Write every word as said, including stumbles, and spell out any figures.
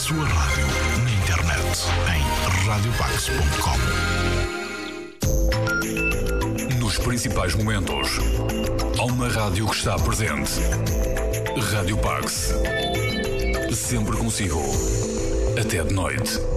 sua rádio na internet em rádio pax ponto com. Nos principais momentos, há uma rádio que está presente. Rádio Pax. Sempre consigo. Até de noite.